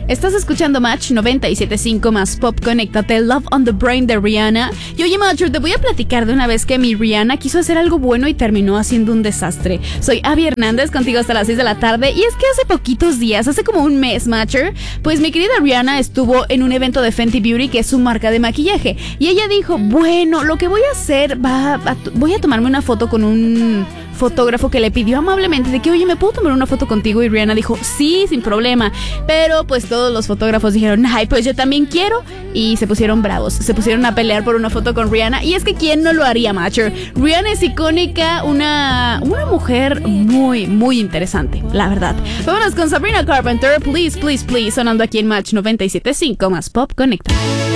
Estás escuchando Match 97.5 más Pop. Conéctate, Love on the Brain de Rihanna. Y oye, Matcher, te voy a platicar de una vez que mi Rihanna quiso hacer algo bueno y terminó haciendo un desastre. Soy Abby Hernández, contigo hasta las 6 de la tarde. Y es que hace poquitos días, hace como un mes, Matcher, pues mi querida Rihanna estuvo en un evento de Fenty Beauty, que es su marca de maquillaje. Y ella dijo, bueno, lo que voy a hacer, voy a tomarme una foto con un fotógrafo que le pidió amablemente de que, oye, ¿me puedo tomar una foto contigo? Y Rihanna dijo, sí, sin problema. Pero pues todos los fotógrafos dijeron, ay, pues yo también quiero. Y se pusieron bravos, se pusieron a pelear por una foto con Rihanna. Y es que ¿quién no lo haría, Matcher? Rihanna es icónica, una mujer muy, muy interesante, la verdad. Vámonos con Sabrina Carpenter, Please, Please, Please, sonando aquí en Match 97.5 más Pop. Conecta.